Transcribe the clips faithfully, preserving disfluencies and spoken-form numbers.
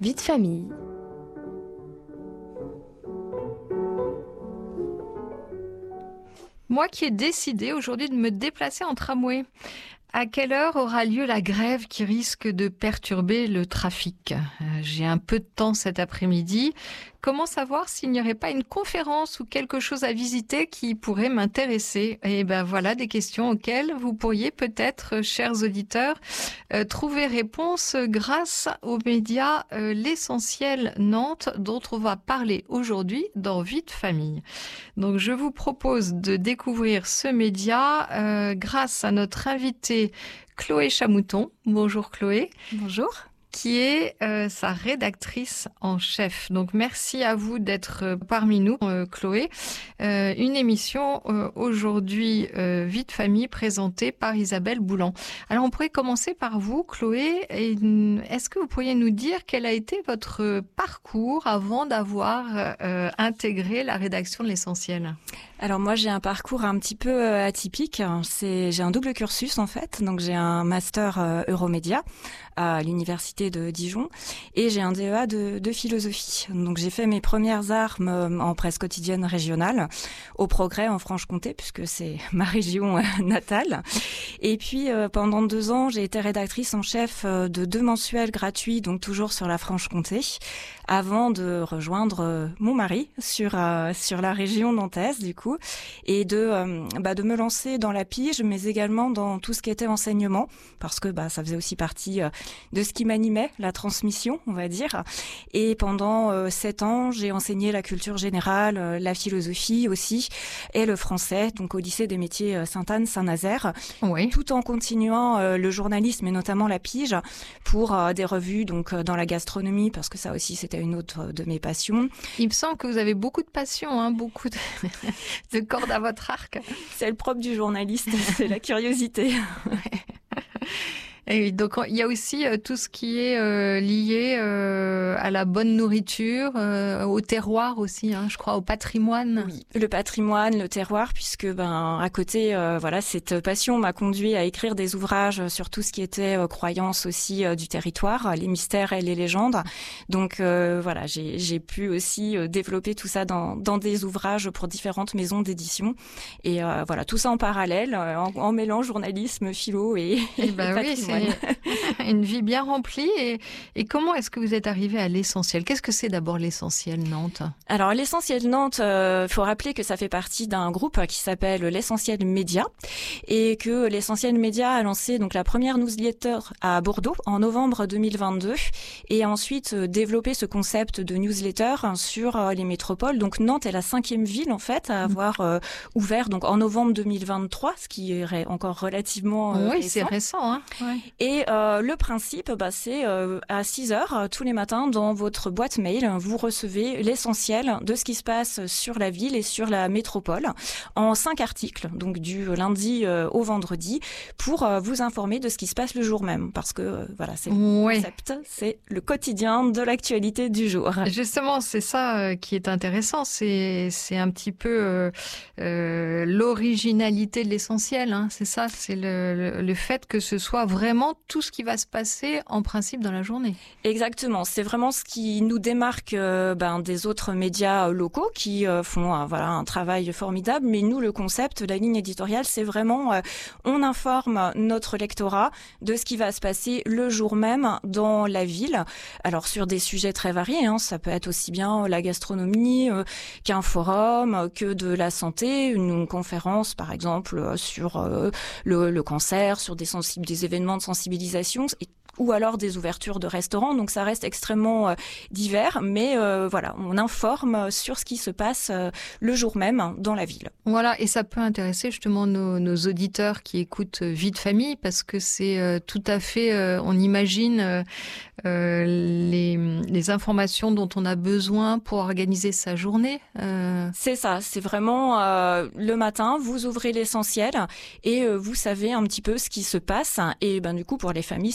Vie de famille. Moi qui ai décidé aujourd'hui de me déplacer en tramway. À quelle heure aura lieu la grève qui risque de perturber le trafic ? euh, J'ai un peu de temps cet après-midi. Comment savoir s'il n'y aurait pas une conférence ou quelque chose à visiter qui pourrait m'intéresser ? Et ben voilà des questions auxquelles vous pourriez peut-être, chers auditeurs, euh, trouver réponse grâce aux médias euh, L'Essentiel Nantes dont on va parler aujourd'hui dans Vie de famille. Donc je vous propose de découvrir ce média euh, grâce à notre invitée Chloé Chamouton. Bonjour Chloé. Bonjour. Qui est euh, sa rédactrice en chef. Donc merci à vous d'être euh, parmi nous, euh, Chloé. Euh, une émission euh, aujourd'hui, euh, Vie de famille, présentée par Isabelle Boulan. Alors on pourrait commencer par vous, Chloé. Et, est-ce que vous pourriez nous dire quel a été votre parcours avant d'avoir euh, intégré la rédaction de L'Essentiel ? Alors moi j'ai un parcours un petit peu euh, atypique. C'est, j'ai un double cursus en fait. Donc j'ai un master euh, Euromédia à l'université de Dijon et j'ai un D E A de, de philosophie. Donc j'ai fait mes premières armes euh, en presse quotidienne régionale au Progrès en Franche-Comté puisque c'est ma région euh, natale. Et puis euh, pendant deux ans j'ai été rédactrice en chef euh, de deux mensuels gratuits, donc toujours sur la Franche-Comté, avant de rejoindre euh, mon mari sur euh, sur la région nantaise du coup et de euh, bah de me lancer dans la pige mais également dans tout ce qui était enseignement parce que bah ça faisait aussi partie euh, de ce qui m'animait, la transmission, on va dire. Et pendant euh, sept ans, j'ai enseigné la culture générale, euh, la philosophie aussi, et le français, donc au lycée des métiers euh, Sainte-Anne, Saint-Nazaire, oui. Tout en continuant euh, le journalisme et notamment la pige pour euh, des revues donc euh, dans la gastronomie, parce que ça aussi c'était une autre de mes passions. Il me semble que vous avez beaucoup de passion, hein, beaucoup de, de cordes à votre arc. C'est le propre du journaliste, c'est la curiosité. Et oui, donc il y a aussi euh, tout ce qui est euh, lié euh, à la bonne nourriture, euh, au terroir aussi, hein, je crois, au patrimoine. Oui, le patrimoine, le terroir, puisque ben à côté, euh, voilà, cette passion m'a conduit à écrire des ouvrages sur tout ce qui était euh, croyance aussi euh, du territoire, les mystères et les légendes. Donc euh, voilà, j'ai j'ai pu aussi euh, développer tout ça dans dans des ouvrages pour différentes maisons d'édition. Et euh, voilà, tout ça en parallèle, euh, en, en mêlant journalisme, philo et, et, et ben patrimoine. Oui, c'est une vie bien remplie. Et, et comment est-ce que vous êtes arrivé à l'essentiel ? Qu'est-ce que c'est d'abord l'Essentiel Nantes ? Alors l'Essentiel Nantes, il euh, faut rappeler que ça fait partie d'un groupe qui s'appelle l'Essentiel Média et que l'Essentiel Média a lancé donc la première newsletter à Bordeaux en novembre deux mille vingt-deux et a ensuite euh, développé ce concept de newsletter sur euh, les métropoles. Donc Nantes est la cinquième ville en fait à avoir euh, ouvert donc en novembre deux mille vingt-trois, ce qui est encore relativement euh, oui, récent. c'est récent, hein. Ouais. Et euh, le principe, bah, c'est euh, à six heures euh, tous les matins dans votre boîte mail, vous recevez l'essentiel de ce qui se passe sur la ville et sur la métropole en cinq articles, donc du lundi euh, au vendredi, pour euh, vous informer de ce qui se passe le jour même. Parce que euh, voilà, c'est ouais. le concept, c'est le quotidien de l'actualité du jour. Justement, c'est ça euh, qui est intéressant, c'est c'est un petit peu euh, euh, l'originalité de l'essentiel, hein, c'est ça, c'est le, le, le fait que ce soit vraiment tout ce qui va se passer en principe dans la journée. Exactement, c'est vraiment ce qui nous démarque euh, ben, des autres médias locaux qui euh, font euh, voilà un travail formidable. Mais nous, le concept, la ligne éditoriale, c'est vraiment euh, on informe notre lectorat de ce qui va se passer le jour même dans la ville. Alors sur des sujets très variés, hein, ça peut être aussi bien la gastronomie euh, qu'un forum, euh, que de la santé, une, une conférence par exemple euh, sur euh, le, le cancer, sur des, sensi- des événements de sensibilisation. Et ou alors des ouvertures de restaurants. Donc ça reste extrêmement euh, divers, mais euh, voilà, on informe sur ce qui se passe euh, le jour même dans la ville. Voilà, et ça peut intéresser justement nos, nos auditeurs qui écoutent Vie de famille, parce que c'est euh, tout à fait, euh, on imagine euh, euh, les, les informations dont on a besoin pour organiser sa journée. Euh... C'est ça, c'est vraiment euh, le matin, vous ouvrez l'essentiel et euh, vous savez un petit peu ce qui se passe. Et ben du coup, pour les familles, c'est tout à fait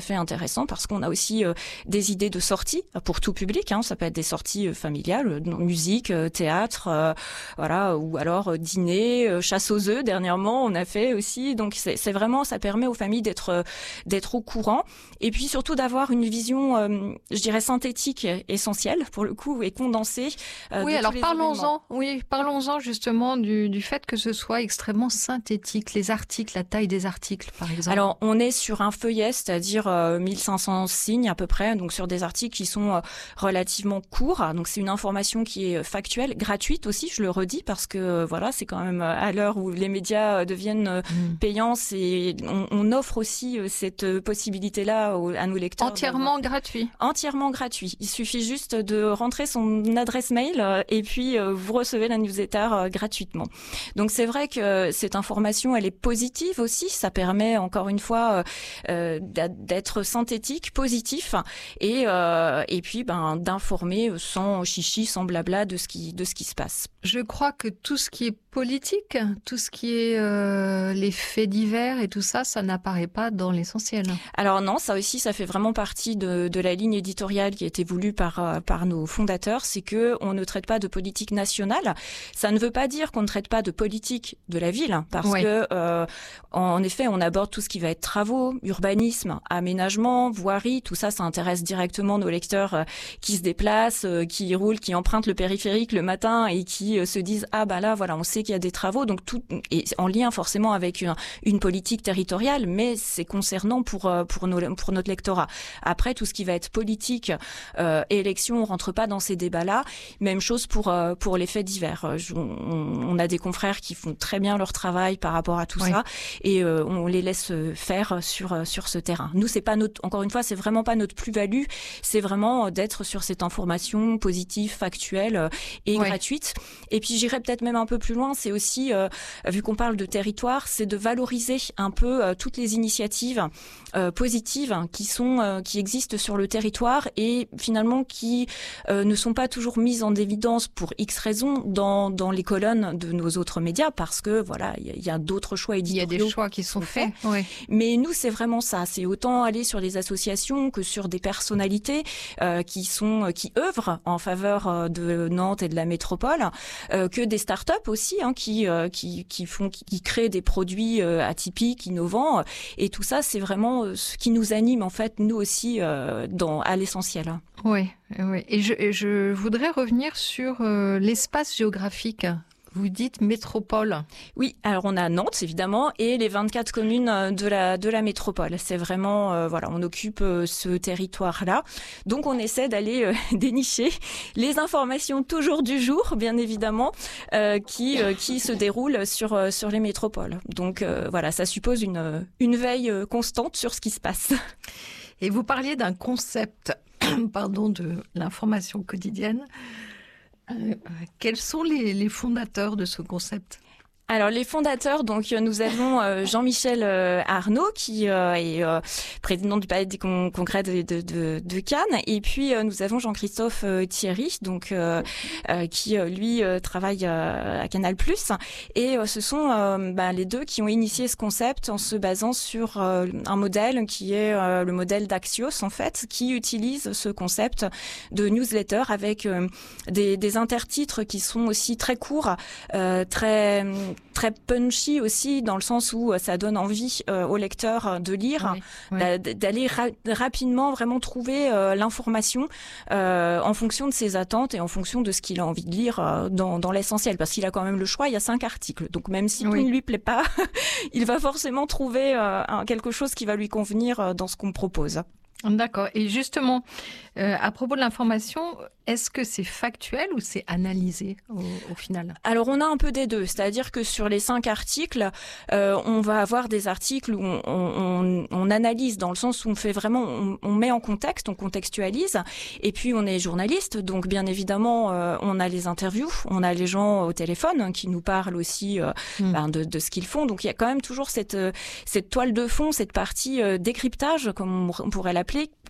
fait intéressant parce qu'on a aussi euh, des idées de sorties pour tout public. Hein. Ça peut être des sorties euh, familiales, musique, euh, théâtre, euh, voilà, ou alors euh, dîner, euh, chasse aux œufs. Dernièrement, on a fait aussi. Donc c'est, c'est vraiment, ça permet aux familles d'être euh, d'être au courant et puis surtout d'avoir une vision, euh, je dirais synthétique, essentielle pour le coup et condensée. Euh, oui, de alors tous les parlons-en. événements. Oui, parlons-en justement du, du fait que ce soit extrêmement synthétique, les articles, la taille des articles, par exemple. Alors, on est sur un feuillet, c'est-à-dire euh, mille cinq cents signes à peu près, donc sur des articles qui sont euh, relativement courts. Donc, c'est une information qui est factuelle, gratuite aussi, je le redis, parce que euh, voilà, c'est quand même euh, à l'heure où les médias euh, deviennent euh, mmh. payants, c'est, on, on offre aussi euh, cette euh, possibilité-là aux, à nos lecteurs. Entièrement de... gratuit. Entièrement gratuit. Il suffit juste de rentrer son adresse mail euh, et puis euh, vous recevez la newsletter euh, gratuitement. Donc, c'est vrai que cette information, elle est positive aussi. Ça permet encore une fois euh, d'être synthétique, positif et euh, et puis ben d'informer sans chichi, sans blabla de ce qui de ce qui se passe. Je crois que tout ce qui est politique, tout ce qui est euh, les faits divers et tout ça, ça n'apparaît pas dans l'essentiel. Alors non, ça aussi, ça fait vraiment partie de, de la ligne éditoriale qui a été voulue par par nos fondateurs, c'est que on ne traite pas de politique nationale. Ça ne veut pas dire qu'on ne traite pas de politique de la ville, parce oui. que euh, en effet, on aborde tout ce qui va être travaux, urbanisme, aménagement, voirie, tout ça, ça intéresse directement nos lecteurs euh, qui se déplacent, euh, qui roulent, qui empruntent le périphérique le matin et qui euh, se disent ah bah là voilà, on sait qu'il y a des travaux, donc tout est en lien forcément avec une, une politique territoriale, mais c'est concernant pour euh, pour nos pour notre lectorat. Après, tout ce qui va être politique, euh, élection, on rentre pas dans ces débats-là. Même chose pour euh, pour les faits divers. Euh, on, on a des confrères qui font très bien leur travail par rapport à tout oui. ça et euh, on les laisse faire sur sur ce terrain. Nous, c'est pas notre, encore une fois, c'est vraiment pas notre plus-value, c'est vraiment d'être sur cette information positive, factuelle et oui. gratuite. Et puis j'irais peut-être même un peu plus loin, c'est aussi, euh, vu qu'on parle de territoire, c'est de valoriser un peu euh, toutes les initiatives euh, positives qui sont euh, qui existent sur le territoire et finalement qui euh, ne sont pas toujours mises en évidence pour X raisons dans dans les colonnes de nos autres médias parce que voilà, il y, y a d'autres choix éditoriaux. Il y a des choix qui sont faits. Fait. Oui. Mais nous, c'est vraiment ça. C'est autant aller sur des associations que sur des personnalités euh, qui sont qui œuvrent en faveur de Nantes et de la métropole, euh, que des startups aussi hein, qui euh, qui qui font qui, qui créent des produits euh, atypiques, innovants. Et tout ça, c'est vraiment ce qui nous anime en fait, nous aussi, euh, dans à l'essentiel. Oui, oui. Et je, et je voudrais revenir sur euh, l'espace géographique. Vous dites métropole. Oui, alors on a Nantes évidemment et les vingt-quatre communes de la de la métropole. C'est vraiment euh, voilà, on occupe euh, ce territoire-là. Donc on essaie d'aller euh, dénicher les informations toujours du jour, bien évidemment, euh, qui euh, qui se déroulent sur euh, sur les métropoles. Donc euh, voilà, ça suppose une une veille constante sur ce qui se passe. Et vous parliez d'un concept, pardon, de l'information quotidienne. Euh, quels sont les, les fondateurs de ce concept ? Alors les fondateurs, donc nous avons euh, Jean-Michel euh, Arnaud qui euh, est euh, président du Palais des con- Congrès de, de, de, de Cannes, et puis euh, nous avons Jean-Christophe euh, Thierry, donc euh, euh, qui euh, lui euh, travaille euh, à Canal+, et euh, ce sont euh, bah, les deux qui ont initié ce concept en se basant sur euh, un modèle qui est euh, le modèle d'Axios en fait, qui utilise ce concept de newsletter avec euh, des, des intertitres qui sont aussi très courts, euh, très très punchy aussi dans le sens où ça donne envie euh, au lecteur de lire, oui, oui. d'aller ra- rapidement vraiment trouver euh, l'information euh, en fonction de ses attentes et en fonction de ce qu'il a envie de lire euh, dans, dans l'essentiel, parce qu'il a quand même le choix, il y a cinq articles, donc même si oui. tout ne lui plaît pas, il va forcément trouver euh, un, quelque chose qui va lui convenir euh, dans ce qu'on propose. D'accord. Et justement, euh, à propos de l'information, est-ce que c'est factuel ou c'est analysé au, au final ? Alors, on a un peu des deux. C'est-à-dire que sur les cinq articles, euh, on va avoir des articles où on, on, on analyse dans le sens où on fait vraiment, on, on met en contexte, on contextualise. Et puis, on est journaliste. Donc, bien évidemment, euh, on a les interviews, on a les gens au téléphone qui nous parlent aussi euh, mmh. ben, de, de ce qu'ils font. Donc, il y a quand même toujours cette, cette toile de fond, cette partie euh, décryptage, comme on pourrait l'appeler,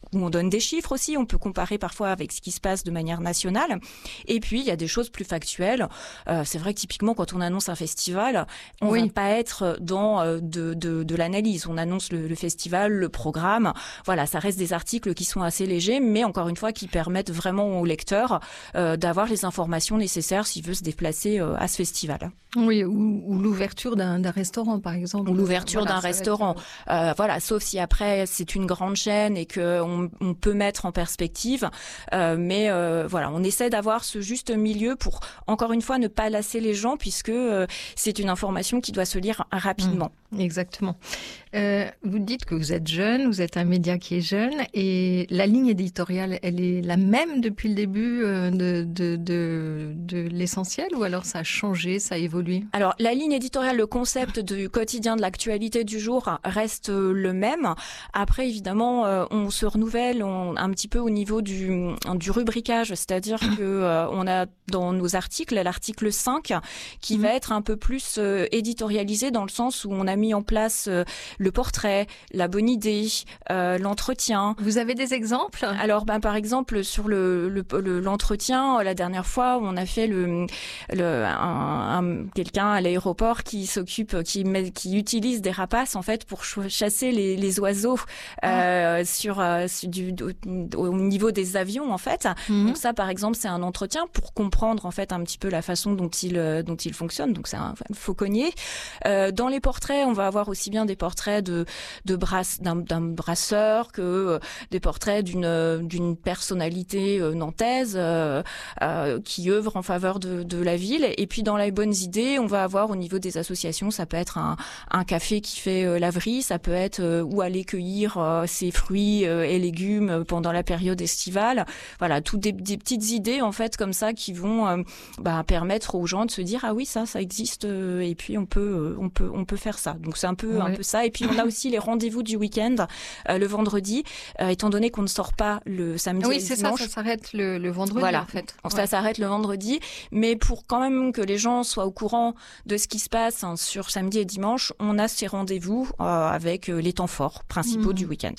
où on donne des chiffres aussi. On peut comparer parfois avec ce qui se passe de manière nationale. Et puis, il y a des choses plus factuelles. Euh, c'est vrai que typiquement, quand on annonce un festival, on oui. va pas être dans euh, de, de, de l'analyse. On annonce le, le festival, le programme. Voilà, ça reste des articles qui sont assez légers, mais encore une fois, qui permettent vraiment au lecteur euh, d'avoir les informations nécessaires s'il veut se déplacer euh, à ce festival. Oui, ou, ou l'ouverture d'un, d'un restaurant, par exemple. Ou l'ouverture voilà, d'un restaurant. Être... Euh, voilà, sauf si après c'est une grande chaîne et que on, on peut mettre en perspective. Euh, mais euh, voilà, on essaie d'avoir ce juste milieu pour encore une fois ne pas lasser les gens, puisque euh, c'est une information qui doit se lire rapidement. Mmh, exactement. Euh, vous dites que vous êtes jeune, vous êtes un média qui est jeune, et la ligne éditoriale, elle est la même depuis le début euh, de, de, de, de l'essentiel, ou alors ça a changé, ça a évolué? Alors, la ligne éditoriale, le concept du quotidien de l'actualité du jour reste le même. Après, évidemment, euh, on se renouvelle on, un petit peu au niveau du, du rubricage, c'est-à-dire que euh, on a dans nos articles l'article cinq qui mmh. va être un peu plus euh, éditorialisé dans le sens où on a mis en place euh, le portrait, la bonne idée, euh, l'entretien. Vous avez des exemples? Alors, ben, par exemple, sur le, le, le l'entretien, la dernière fois, on a fait le, le un, un, quelqu'un à l'aéroport qui s'occupe, qui met, qui utilise des rapaces en fait pour chasser les, les oiseaux euh, ah. sur, euh, sur du, au, au niveau des avions en fait. Mm-hmm. Donc ça, par exemple, c'est un entretien pour comprendre en fait un petit peu la façon dont il dont il fonctionne. Donc c'est un fauconnier. Euh, dans les portraits, on va avoir aussi bien des portraits de de brasse d'un, d'un brasseur que euh, des portraits d'une d'une personnalité euh, nantaise euh, euh, qui œuvre en faveur de de la ville. Et puis dans les bonnes idées, on va avoir au niveau des associations, ça peut être un un café qui fait euh, laverie, ça peut être euh, où aller cueillir euh, ses fruits euh, et légumes pendant la période estivale. Voilà, toutes des, des petites idées en fait comme ça qui vont euh, bah, permettre aux gens de se dire ah oui ça ça existe euh, et puis on peut euh, on peut on peut faire ça. Donc c'est un peu ouais. un peu ça. Et puis on a aussi les rendez-vous du week-end euh, le vendredi, euh, étant donné qu'on ne sort pas le samedi. Oui, et le c'est dimanche. ça, ça s'arrête le, le vendredi voilà. en fait. Ça ouais. s'arrête le vendredi, mais pour quand même que les gens soient au courant de ce qui se passe hein, sur samedi et dimanche, on a ces rendez-vous euh, avec euh, les temps forts principaux mmh. du week-end.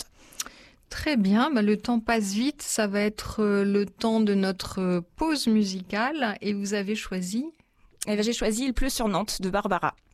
Très bien, bah, le temps passe vite, ça va être euh, le temps de notre pause musicale et vous avez choisi Eh bien, j'ai choisi Il pleut sur Nantes de Barbara.